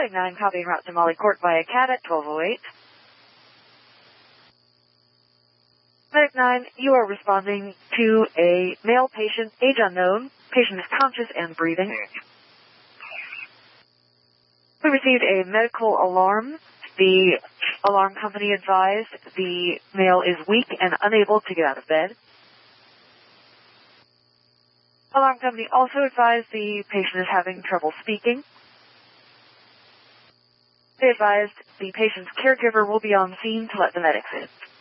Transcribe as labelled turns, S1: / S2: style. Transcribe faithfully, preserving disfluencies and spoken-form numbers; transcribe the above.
S1: Medic nine, copying route to Molly Court via C A D at twelve oh eight. Medic nine, you are responding to a male patient, age unknown. Patient is conscious and breathing. We received a medical alarm. The alarm company advised the male is weak and unable to get out of bed. Alarm company also advised the patient is having trouble speaking. They advised the patient's caregiver will be on scene to let the medics in.